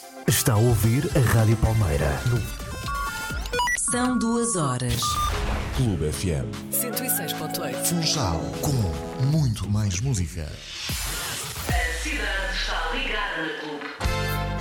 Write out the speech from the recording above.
Está a ouvir a Rádio Palmeira. São 2 horas. Clube FM 106.8. Funchal, com muito mais música. A cidade está ligada na Clube.